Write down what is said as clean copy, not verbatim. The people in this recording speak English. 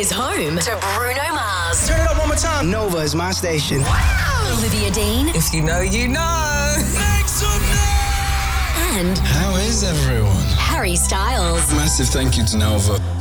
is home to Bruno Mars. Turn it up one more time. Nova is my station. Wow. Olivia Dean. If you know, you know. Make some noise. And how is everyone? Harry Styles. Massive thank you to Nova.